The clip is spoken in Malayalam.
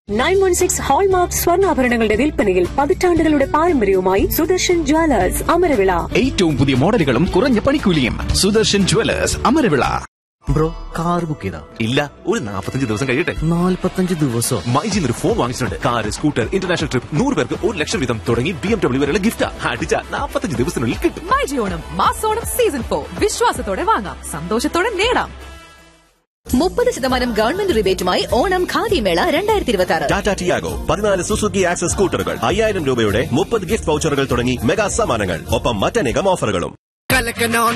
916 ഹോൾമാർക്ക് സ്വർണ്ണാഭരണങ്ങളുടെ വിൽപ്പനയിൽ പതിറ്റാണ്ടുകളുടെ പാരമ്പര്യവുമായി സുദർശൻ ജ്വല്ലേഴ്സ് അമരവിള. ഏറ്റവും പുതിയ മോഡലുകളും കുറഞ്ഞ പണിക്കൂലിയും. Sudarshan Jewellers Amaravila. Bro, car book ചെയ്താ? ഇല്ല, ഒരു 45 ദിവസം കഴിയട്ടെ. 45 ദിവസം? മൈജിൽ ഒരു ഫോൺ വാങ്ങിച്ചിട്ടുണ്ട്. കാർ, സ്കൂട്ടർ, ഇന്റർനാഷണൽ ട്രിപ്പ്, 100 പേർക്ക് 1 ലക്ഷം വീതം തുടങ്ങി BMW വരെയുള്ള ഗിഫ്റ്റ് അടിച്ച 45 ദിവസത്തിനുള്ളിൽ കിട്ടും. മൈജി ഓണം മാസോണം സീസൺ 4 വിശ്വാസത്തോടെ വാങ്ങാം, സന്തോഷത്തോടെ നേടാം. 30% ഗവൺമെന്റ് റിബേറ്റുമായി ഓണം ഖാദി മേള 2026. ടാറ്റ ടിയാഗോ, 14 സുസുക്കി ആക്സസ് സ്കൂട്ടറുകൾ, 5000 രൂപയുടെ 30 ഗിഫ്റ്റ് വൗച്ചറുകൾ തുടങ്ങി മെഗാ സമ്മാനങ്ങൾ, ഒപ്പം മറ്റനേകം ഓഫറുകളും.